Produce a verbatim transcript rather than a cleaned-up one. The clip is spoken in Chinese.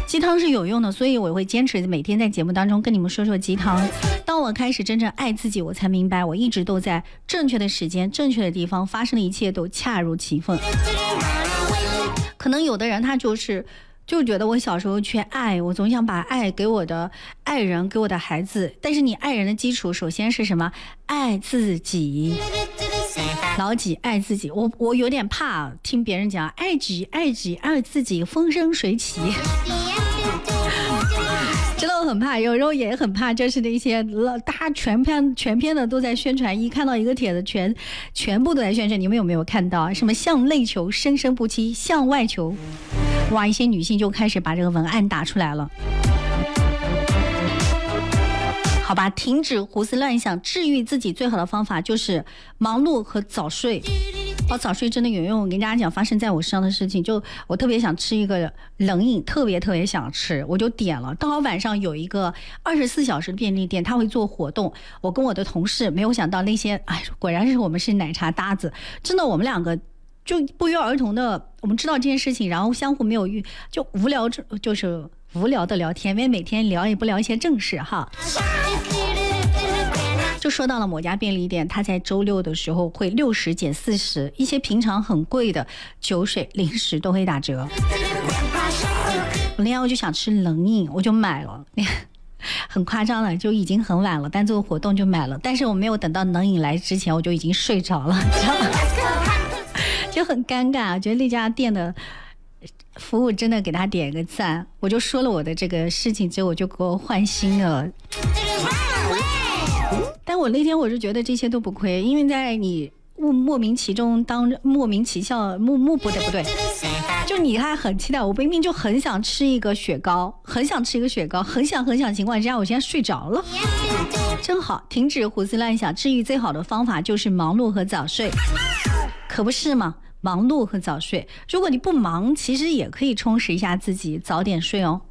鸡汤是有用的，所以我会坚持每天在节目当中跟你们说说鸡汤。当我开始真正爱自己，我才明白我一直都在正确的时间正确的地方，发生的一切都恰如其分。可能有的人他就是就觉得我小时候缺爱，我总想把爱给我的爱人，给我的孩子。但是你爱人的基础首先是什么？爱自己，牢记爱自己。我我有点怕听别人讲爱己爱己爱自己，风生水起。真的我很怕，有时候也很怕，就是那些大家全篇全篇的都在宣传，一看到一个帖子全全部都在宣传。你们有没有看到什么向内求生生不息，向外求？哇，一些女性就开始把这个文案打出来了。好吧，停止胡思乱想，治愈自己最好的方法就是忙碌和早睡。哦，早睡真的有用。我跟大家讲，发生在我身上的事情，就我特别想吃一个冷饮，特别特别想吃，我就点了。到晚上有一个二十四小时的便利店，他会做活动。我跟我的同事没有想到那些，哎，果然是我们是奶茶搭子，真的，我们两个就不约而同的，我们知道这件事情，然后相互没有遇，就无聊，就是无聊的聊天，因为每天聊也不聊一些正事哈。就说到了某家便利店，他在周六的时候会六十减四十，一些平常很贵的酒水、零食都会打折。我那天我就想吃冷饮，我就买了，很夸张了，就已经很晚了，但这个活动就买了。但是我没有等到冷饮来之前，我就已经睡着了，知道吗？就很尴尬。觉得那家店的服务真的给他点个赞。我就说了我的这个事情之后，我就给我换新了。但我那天我是觉得这些都不亏，因为在你莫名其中当莫名其妙莫莫不对不对，就你还很期待，我明明就很想吃一个雪糕，很想吃一个雪糕，很想很想情况之下，我现在睡着了，真好。停止胡思乱想，治愈最好的方法就是忙碌和早睡，可不是吗？忙碌和早睡，如果你不忙，其实也可以充实一下自己，早点睡哦。